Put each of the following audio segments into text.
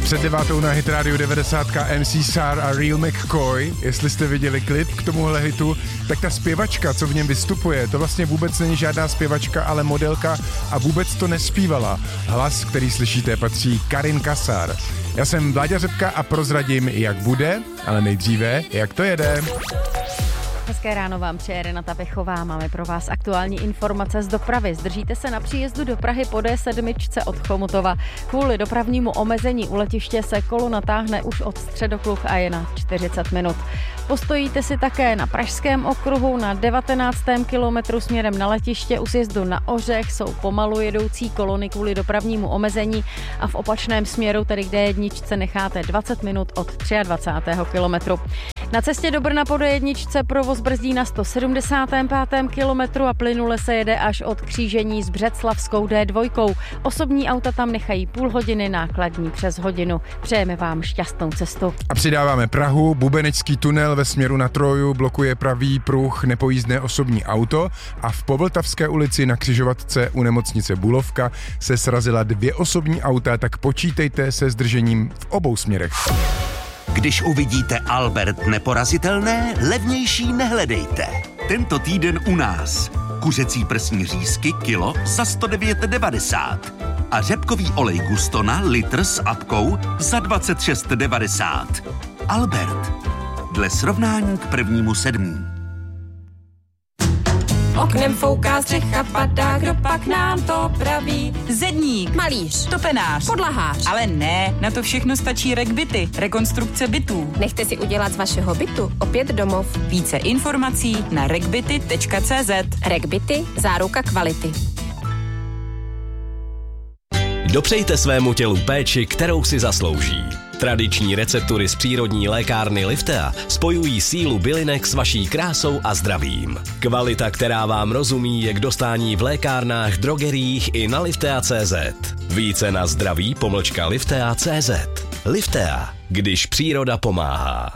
Před 9 na Hit Radio 90 MC Sar a Real McCoy. Jestli jste viděli klip k tomuhle hitu, tak ta zpěvačka, co v něm vystupuje, to vlastně vůbec není žádná zpěvačka, ale modelka a vůbec to nespívala. Hlas, který slyšíte, patří Karin Kasar. Já jsem Vláďa Řepka a prozradím, jak bude, ale nejdříve, jak to jede. Hezké ráno vám přeje Renata Pechová. Máme pro vás aktuální informace z dopravy. Zdržíte se na příjezdu do Prahy po D7 od Chomutova. Kvůli dopravnímu omezení u letiště se kolona táhne už od Středokluh a je na 40 minut. Postojíte si také na Pražském okruhu na 19. kilometru směrem na letiště. U sjezdu na Ořech jsou pomalu jedoucí kolony kvůli dopravnímu omezení a v opačném směru, tedy k D1, necháte 20 minut od 23. kilometru. Na cestě do Brna po D1 provoz brzdí na 175. kilometru a plynule se jede až od křížení s Břeclavskou D2. Osobní auta tam nechají půl hodiny, nákladní přes hodinu. Přejeme vám šťastnou cestu. A přidáváme Prahu. Bubenecký tunel ve směru na Troju blokuje pravý pruh nepojízdné osobní auto a v Povltavské ulici na křižovatce u nemocnice Bulovka se srazila 2 osobní auta, tak počítejte se zdržením v obou směrech. Když uvidíte Albert neporazitelné, levnější nehledejte. Tento týden u nás. Kuřecí prsní řízky kilo za 109,90 a řepkový olej Gustona litr s apkou za 26,90. Albert. Dle srovnání k 1.7. Oknem fouká střecha, padá, kdo pak nám to praví? Zedník, Malíř, topenář, podlahář. ale ne, na to všechno stačí RegBity, rekonstrukce bytů. Nechte si udělat z vašeho bytu opět domov. Více informací na regbity.cz. RegBity, záruka kvality. Dopřejte svému tělu péči, kterou si zaslouží. Tradiční receptury z přírodní lékárny Liftea spojují sílu bylinek s vaší krásou a zdravím. Kvalita, která vám rozumí, je k dostání v lékárnách, drogeriích i na liftea.cz. Více na zdraví-liftea.cz. Liftea, když příroda pomáhá.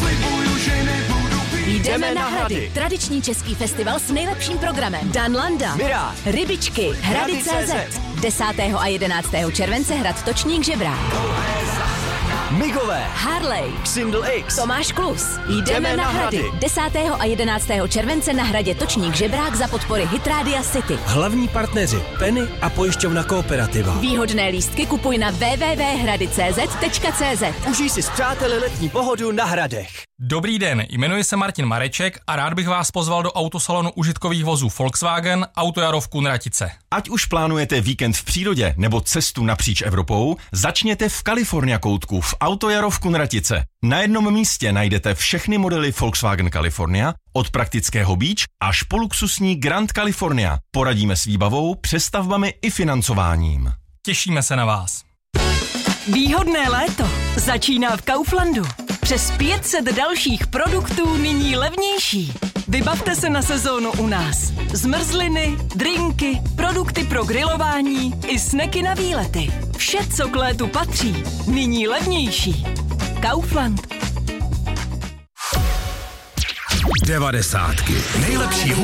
Jdeme na Hrady. Tradiční český festival s nejlepším programem. Dan Landa, Mirá, Rybičky, Hrady.cz. 10. a 11. července Hrad Točník Žebrák. Migové, Harley, Xindl X, Tomáš Klus. Jdeme na Hrady. 10. a 11. července na Hradě Točník Žebrák za podpory Hit Radio City. Hlavní partneři Penny a pojišťovna Kooperativa. Výhodné lístky kupuj na www.hrady.cz. Užij si s přáteli letní pohodu na Hradech. Dobrý den, jmenuji se Martin Mareček a rád bych vás pozval do autosalonu užitkových vozů Volkswagen Autojaro v Kunratice. Ať už plánujete víkend v přírodě nebo cestu napříč Evropou, začněte v California koutku v Autojaro v Kunratice. Na jednom místě najdete všechny modely Volkswagen California, od praktického Beach až po luxusní Grand California. Poradíme s výbavou, přestavbami i financováním. Těšíme se na vás. výhodné léto začíná v Kauflandu. Přes 500 dalších produktů nyní levnější. Vybavte se na sezónu u nás. Zmrzliny, drinky, produkty pro grilování i sneky na výlety. Vše, co k létu patří, nyní levnější. Kaufland. 90. Nejlepší